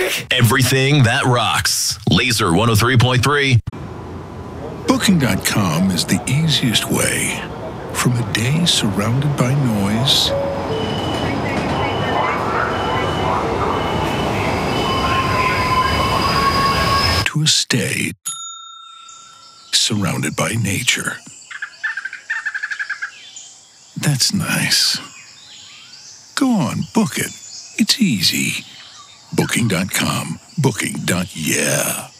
Everything that rocks. Laser 103.3. Booking.com is the easiest way from a day surrounded by noise to a stay surrounded by nature. That's nice. Go on, book it. It's easy. Booking.com. Booking.yeah.